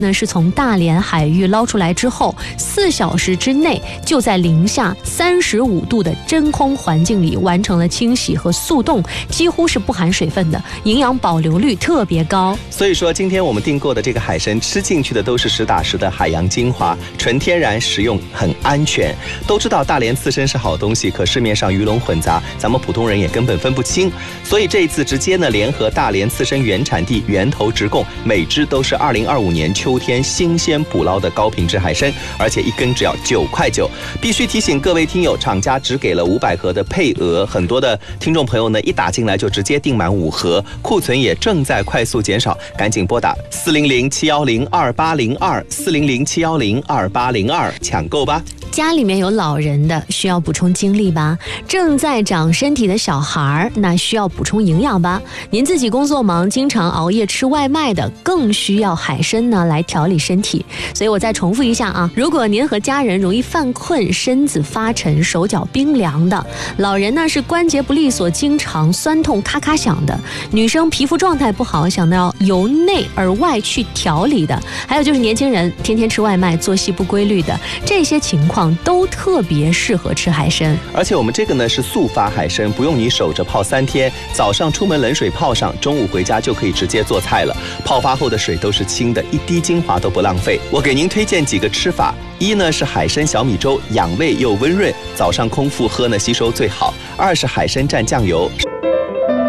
呢是从大连海域捞出来之后，4小时之内就在零下35度的真空环境里完成了清洗和速冻，几乎是不含水分的，营养保留率特别高。 所以说今天我们订购的这个海参吃进去的都是实打实的海洋精华，纯天然，食用很安全。都知道大连刺身是好东西，可市面上鱼龙混杂，咱们普通人也根本分不清。所以这一次直接呢联合大连刺身原产地源头直供，每只都是2025年秋天新鲜捕捞的高品质海参，而且一根只要9块9。必须提醒各位听友，厂家只给了500盒的配额，很多的听众朋友呢一打进来就直接订满5盒，库存也正在快速减少，赶紧拨打400-710-2802，400-710-2802抢购吧。 家里面有老人的需要补充精力吧，正在长身体的小孩那需要补充营养吧，您自己工作忙经常熬夜吃外卖的更需要海参呢来调理身体。所以我再重复一下啊，如果您和家人容易犯困，身子发沉，手脚冰凉的，老人呢是关节不利索，经常酸痛咔咔响的，女生皮肤状态不好，想要由内而外去调理的，还有就是年轻人天天吃外卖，作息不规律的，这些情况都特别适合吃海参。 而且我们这个呢是速发海参，不用你守着泡3天，早上出门冷水泡上，中午回家就可以直接做菜了。泡发后的水都是清的，一滴精华都不浪费。我给您推荐几个吃法，一呢是海参小米粥，养胃又温润，早上空腹喝呢吸收最好；2是海参蘸酱油。